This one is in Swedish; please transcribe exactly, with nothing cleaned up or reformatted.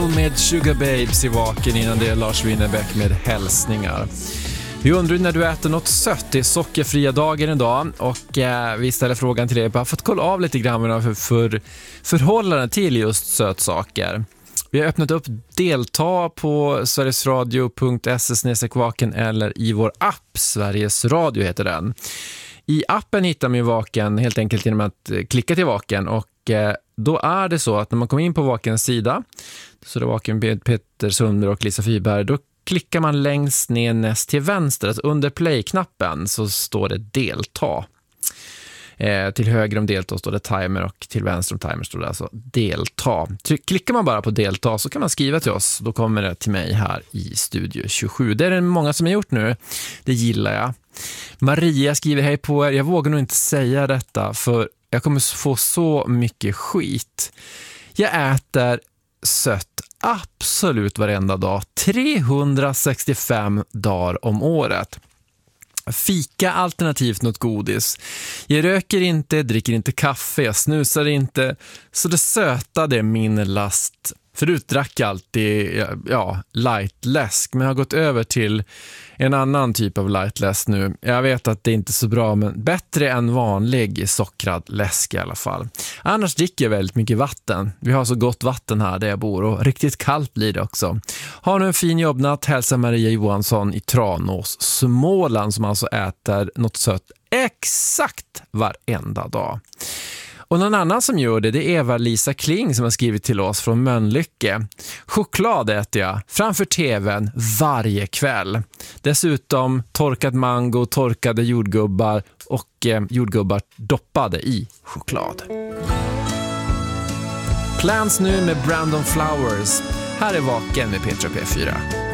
Med Sugar Babes i Vaken, innan det är Lars Winnerbäck med hälsningar. Vi undrar när du äter något sött. Det är sockerfria dagen idag och eh, vi ställer frågan till dig. Bara för att kolla av lite grann för, för förhållanden till just sötsaker. Vi har öppnat upp delta på sverigesradio punkt se slash vaken eller i vår app, Sveriges Radio heter den. I appen hittar man ju Vaken helt enkelt genom att klicka till Vaken och eh, då är det så att när man kommer in på Vakens sida, så det är Vaken med Peter Sunder och Lisa Fyberg, då klickar man längst ner näst till vänster, alltså under play-knappen så står det delta. Eh, till höger om delta står det timer och till vänster om timer står det alltså delta. Tryck, klickar man bara på delta så kan man skriva till oss, då kommer det till mig här i Studio tjugosju. Det är det många som har gjort nu, det gillar jag. Maria skriver hej på er, jag vågar nog inte säga detta för jag kommer få så mycket skit. Jag äter sött absolut varenda dag, trehundrasextiofem dagar om året. Fika alternativt något godis. Jag röker inte, dricker inte kaffe, jag snusar inte. Så det söta, det är min last. Förut drack jag alltid ja, light läsk, men jag har gått över till en annan typ av light läsk nu. Jag vet att det är inte så bra, men bättre än vanlig sockrad läsk i alla fall. Annars dricker jag väldigt mycket vatten. Vi har så gott vatten här där jag bor och riktigt kallt blir det också. Har nu en fin jobbnatt, hälsa Maria Johansson i Tranås, Småland, som alltså äter något sött exakt varenda dag. Och någon annan som gör det, det är Eva-Lisa Kling som har skrivit till oss från Mölnlycke. Choklad äter jag framför tvn varje kväll. Dessutom torkad mango, torkade jordgubbar och eh, jordgubbar doppade i choklad. Plans nu med Brandon Flowers. Här är Vaken med Petra P fyra.